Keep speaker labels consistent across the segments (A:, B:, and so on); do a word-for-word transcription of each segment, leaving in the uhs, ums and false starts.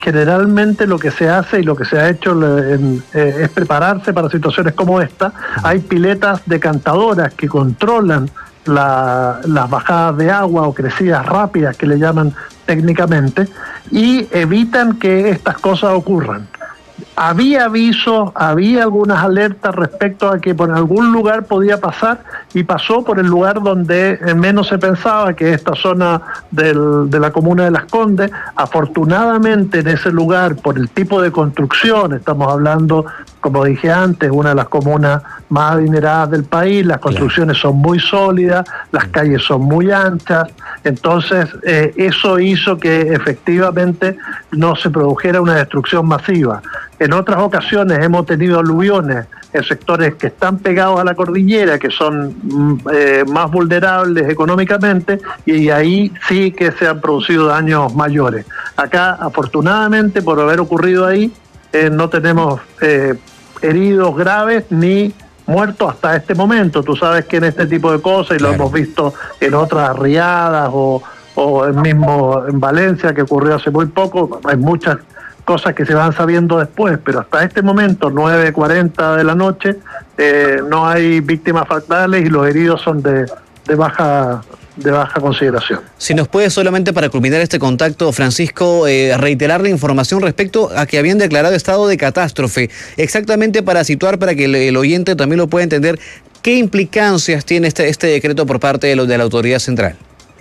A: generalmente lo que se hace y lo que se ha hecho en, eh, es prepararse para situaciones como esta. Hay piletas decantadoras que controlan la, las bajadas de agua o crecidas rápidas, que le llaman técnicamente, y evitan que estas cosas ocurran. Había avisos, había algunas alertas respecto a que por algún lugar podía pasar, y pasó por el lugar donde menos se pensaba, que es esta zona del, de la comuna de Las Condes. Afortunadamente en ese lugar, por el tipo de construcción, estamos hablando, como dije antes, una de las comunas más adineradas del país, las construcciones son muy sólidas, las calles son muy anchas, entonces eh, eso hizo que efectivamente no se produjera una destrucción masiva. En otras ocasiones hemos tenido aluviones en sectores que están pegados a la cordillera, que son eh, más vulnerables económicamente, y ahí sí que se han producido daños mayores. Acá, afortunadamente, por haber ocurrido ahí, eh, no tenemos eh, heridos graves ni muertos hasta este momento. Tú sabes que en este tipo de cosas, y lo claro. hemos visto en otras riadas o, o en mismo en Valencia, que ocurrió hace muy poco, hay muchas cosas que se van sabiendo después, pero hasta este momento, nueve cuarenta de la noche, eh, no hay víctimas fatales y los heridos son de, de baja de baja consideración.
B: Si nos puede, solamente para culminar este contacto, Francisco, eh, reiterar la información respecto a que habían declarado estado de catástrofe, exactamente para situar, para que el, el oyente también lo pueda entender, ¿qué implicancias tiene este, este decreto por parte de, lo, de la autoridad central?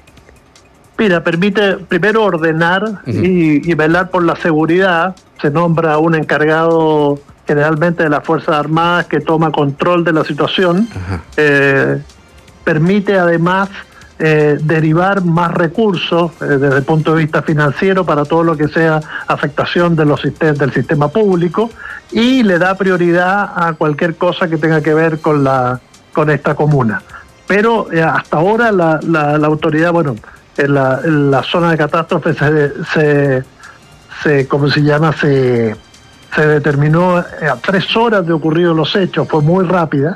A: Mira, permite primero ordenar uh-huh. y, y velar por la seguridad. Se nombra un encargado generalmente de las Fuerzas Armadas que toma control de la situación. Uh-huh. Eh, permite además eh, derivar más recursos eh, desde el punto de vista financiero para todo lo que sea afectación de los sistemas, del sistema público, y le da prioridad a cualquier cosa que tenga que ver con la con esta comuna. Pero eh, hasta ahora la, la, la autoridad, bueno, En la, en la zona de catástrofe se, se, se ¿cómo se llama? Se, se determinó a tres horas de ocurridos los hechos, fue muy rápida,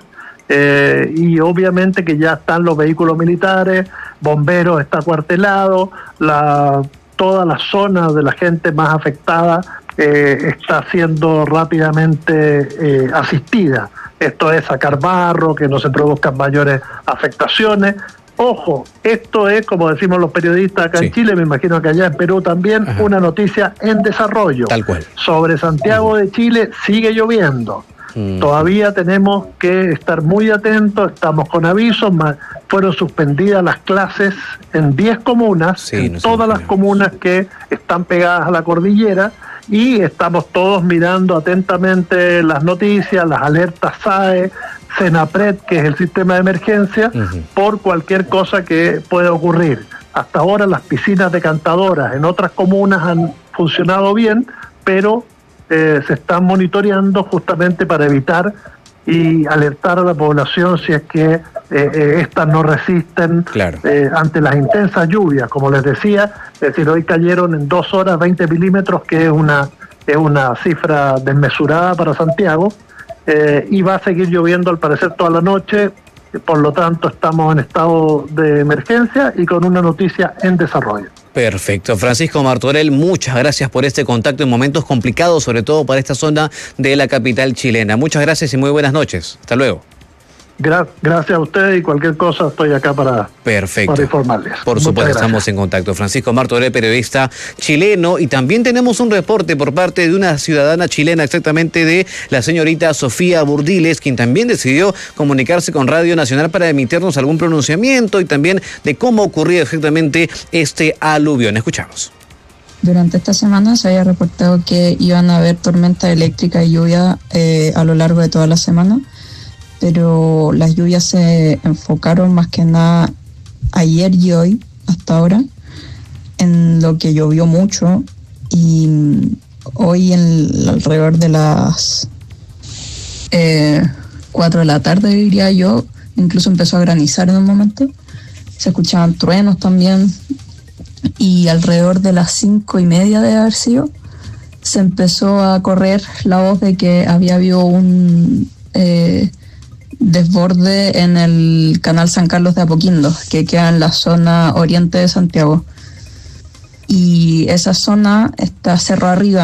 A: eh, y obviamente que ya están los vehículos militares, bomberos está cuartelado, la, toda la zona de la gente más afectada eh, está siendo rápidamente eh, asistida. Esto es sacar barro, que no se produzcan mayores afectaciones. Ojo, esto es, como decimos los periodistas acá sí. en Chile, me imagino que allá en Perú también, Ajá. una noticia en desarrollo.
B: Tal cual.
A: Sobre Santiago uh-huh. de Chile sigue lloviendo. Uh-huh. Todavía tenemos que estar muy atentos, estamos con avisos, fueron suspendidas las clases en diez comunas, sí, en no todas las comunas que están pegadas a la cordillera, y estamos todos mirando atentamente las noticias, las alertas S A E, Senapred, que es el sistema de emergencia, uh-huh. por cualquier cosa que pueda ocurrir. Hasta ahora las piscinas decantadoras en otras comunas han funcionado bien, pero eh, se están monitoreando justamente para evitar y alertar a la población si es que eh, eh, estas no resisten claro. eh, ante las intensas lluvias. Como les decía, es decir, hoy cayeron en dos horas veinte milímetros, que es una, es una cifra desmesurada para Santiago. Eh, y va a seguir lloviendo al parecer toda la noche, por lo tanto estamos en estado de emergencia y con una noticia en desarrollo.
B: Perfecto. Francisco Martorell, muchas gracias por este contacto en momentos complicados, sobre todo para esta zona de la capital chilena. Muchas gracias y muy buenas noches. Hasta luego.
A: Gra- gracias a ustedes, y cualquier cosa estoy acá para,
B: Perfecto.
A: para informarles.
B: Por
A: Muchas
B: supuesto,
A: gracias.
B: Estamos en contacto. Francisco Martorell, periodista chileno, y también tenemos un reporte por parte de una ciudadana chilena, exactamente de la señorita Sofía Burdiles, quien también decidió comunicarse con Radio Nacional para emitirnos algún pronunciamiento y también de cómo ocurrió exactamente este aluvión. Escuchamos.
C: Durante esta semana se había reportado que iban a haber tormenta eléctrica y lluvia eh, a lo largo de toda la semana, pero las lluvias se enfocaron más que nada ayer y hoy, hasta ahora, en lo que llovió mucho, y hoy en alrededor de las eh, cuatro de la tarde, diría yo, incluso empezó a granizar en un momento, se escuchaban truenos también, y alrededor de las cinco y media de haber sido, se empezó a correr la voz de que había habido un... Eh, desborde en el canal San Carlos de Apoquindo, que queda en la zona oriente de Santiago. y esa zona está cerro arriba.